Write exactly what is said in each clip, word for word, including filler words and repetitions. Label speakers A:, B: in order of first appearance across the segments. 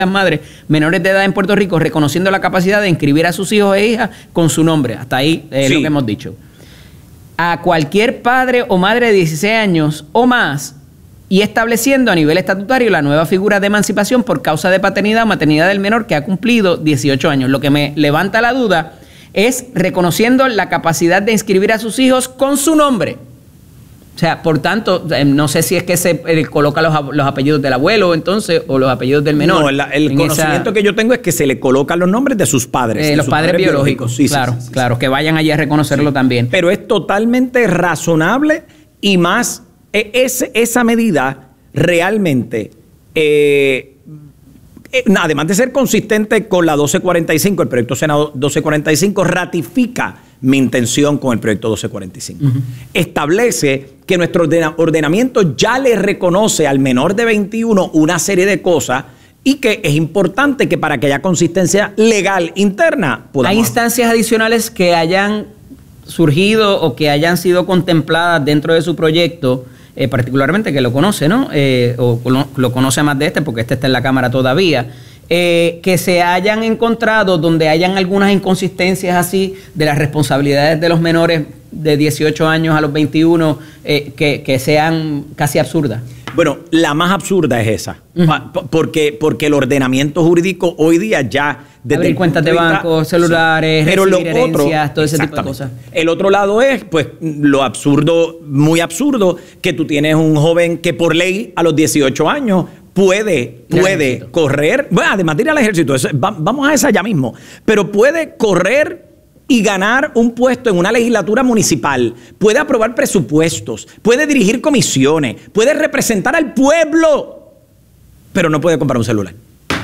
A: madres menores de edad en Puerto Rico, reconociendo la capacidad de inscribir a sus hijos e hijas con su nombre. Hasta ahí es sí. lo que hemos dicho. A cualquier padre o madre de dieciséis años o más, y estableciendo a nivel estatutario la nueva figura de emancipación por causa de paternidad o maternidad del menor que ha cumplido dieciocho años. Lo que me levanta la duda es reconociendo la capacidad de inscribir a sus hijos con su nombre. O sea, por tanto, no sé si es que se eh, coloca los, los apellidos del abuelo entonces o los apellidos del menor.
B: No, el, el conocimiento esa, que yo tengo es que se le colocan los nombres de sus padres.
A: Eh,
B: de
A: los
B: sus
A: padres, padres biológicos,
B: biológicos. Sí,
A: claro,
B: sí, sí,
A: claro,
B: sí.
A: que vayan allí a reconocerlo sí. también.
B: Pero es totalmente razonable y más, eh, es, esa medida realmente... Eh, Eh, además de ser consistente con la doce cuarenta y cinco, el proyecto Senado doce cuarenta y cinco ratifica mi intención con el proyecto doce cuarenta y cinco. Uh-huh. Establece que nuestro ordena, ordenamiento ya le reconoce al menor de veintiuno una serie de cosas y que es importante que para que haya consistencia legal interna podamos...
A: ¿Hay instancias adicionales que hayan surgido o que hayan sido contempladas dentro de su proyecto? Eh, particularmente que lo conoce, ¿no? Eh, o lo, lo conoce más de este, porque este está en la Cámara todavía, eh, que se hayan encontrado donde hayan algunas inconsistencias así de las responsabilidades de los menores de dieciocho años a los veintiuno, eh, que, que sean casi absurdas.
B: Bueno, la más absurda es esa, uh-huh. porque, porque el ordenamiento jurídico hoy día ya...
A: Abrir cuentas de banco, celulares,
B: sí. Pero
A: recibir
B: lo otro,
A: herencias, todo ese tipo de cosas.
B: El otro lado es, pues, lo absurdo, muy absurdo, que tú tienes un joven que por ley a los dieciocho años puede, puede correr, bueno, además de ir al ejército, eso, va, vamos a esa ya mismo, pero puede correr y ganar un puesto en una legislatura municipal, puede aprobar presupuestos, puede dirigir comisiones, puede representar al pueblo, pero no puede comprar un celular.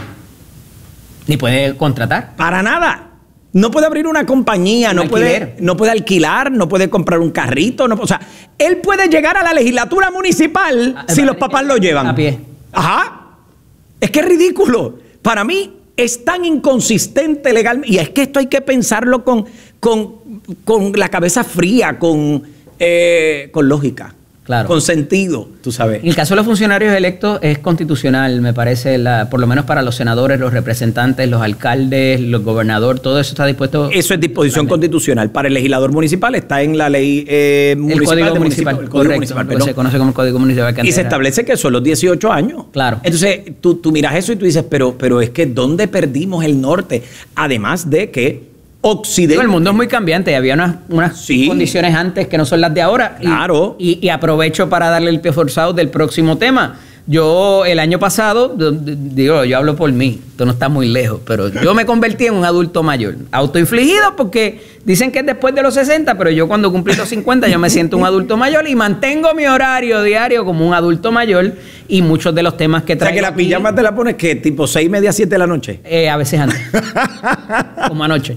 A: Ni puede contratar.
B: Para nada. No puede abrir una compañía, no puede, no puede alquilar, no puede comprar un carrito. No, o sea, él puede llegar a la legislatura municipal a, si a, los papás a, lo llevan.
A: A pie.
B: Ajá. Es que es ridículo. Para mí es tan inconsistente legalmente. Y es que esto hay que pensarlo con, con, con la cabeza fría, con, eh, con lógica. Claro. Con sentido, tú sabes.
A: En el caso de los funcionarios electos es constitucional, me parece, la, por lo menos para los senadores, los representantes, los alcaldes, los gobernadores, todo eso está dispuesto.
B: Eso es disposición también constitucional. Para el legislador municipal está en la ley eh, municipal.
A: El código
B: de
A: municipal,
B: municipal, el código
A: correcto,
B: municipal,
A: se conoce como el código municipal.
B: Y se establece que son los dieciocho años.
A: Claro.
B: Entonces, tú, tú miras eso y tú dices, pero, pero es que ¿dónde perdimos el norte? Además de que Occidente.
A: El mundo es muy cambiante y había unas, unas sí. condiciones antes que no son las de ahora.
B: Claro.
A: Y, y, y aprovecho para darle el pie forzado del próximo tema. Yo el año pasado, digo, yo hablo por mí, esto no está muy lejos, pero yo me convertí en un adulto mayor. Autoinfligido porque dicen que es después de los sesenta, pero yo cuando cumplí los cincuenta yo me siento un adulto mayor y mantengo mi horario diario como un adulto mayor y muchos de los temas que traigo.
B: O sea, que la pijama aquí, te la pones, ¿qué? ¿Tipo seis y media, siete de la noche?
A: Eh, a veces antes. Como anoche.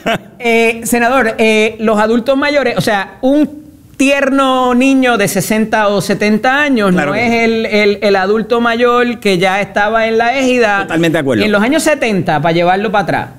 A: Eh, senador, eh, los adultos mayores, o sea, un tierno niño de sesenta o setenta años, claro, no es el, el, el adulto mayor que ya estaba en la égida.
B: Totalmente de acuerdo.
A: En los años setenta, para llevarlo para atrás.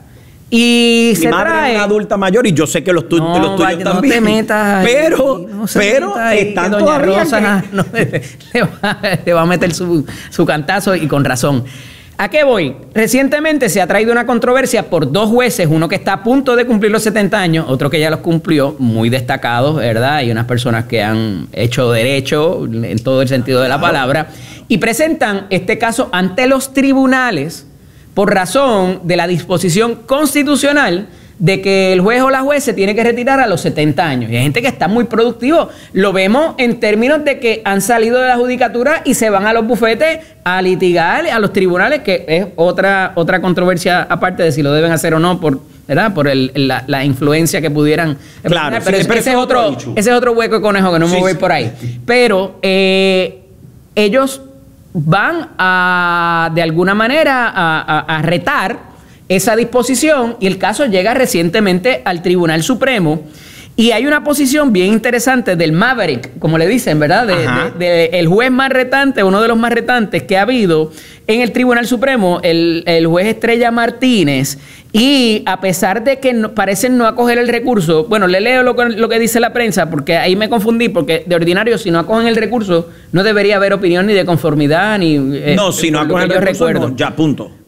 A: Y
B: mi
A: se
B: madre
A: trae...
B: es una adulta mayor y yo sé que los, tu,
A: no,
B: los tuyos
A: vaya,
B: también.
A: No te metas
B: pero,
A: no se
B: pero
A: meta ahí,
B: están
A: doña
B: todavía
A: Rosa
B: que...
A: no, le, va, le va a meter su, su cantazo y con razón. ¿A qué voy? Recientemente se ha traído una controversia por dos jueces, uno que está a punto de cumplir los setenta años, otro que ya los cumplió, muy destacados, ¿verdad? Hay unas personas que han hecho derecho en todo el sentido de la palabra y presentan este caso ante los tribunales por razón de la disposición constitucional de que el juez o la juez se tiene que retirar a los setenta años. Y hay gente que está muy productivo. Lo vemos en términos de que han salido de la judicatura y se van a los bufetes a litigar a los tribunales, que es otra, otra controversia aparte de si lo deben hacer o no por, ¿verdad? Por el, la, la influencia que pudieran.
B: Claro,
A: pero
B: sí,
A: ese, ese, es otro, ese es otro hueco de conejo que no me sí, voy sí, por ahí. Sí. Pero eh, ellos van a, de alguna manera, a, a, a retar esa disposición y el caso llega recientemente al Tribunal Supremo y hay una posición bien interesante del Maverick, como le dicen, ¿verdad? De, de, de el juez más retante, uno de los más retantes que ha habido en el Tribunal Supremo, el, el juez Estrella Martínez, y a pesar de que no, parecen no acoger el recurso, bueno, le leo lo, lo que dice la prensa, porque ahí me confundí, porque de ordinario si no acogen el recurso, no debería haber opinión ni de conformidad, ni...
B: Eh, no, si no acogen el recurso, no, ya, punto.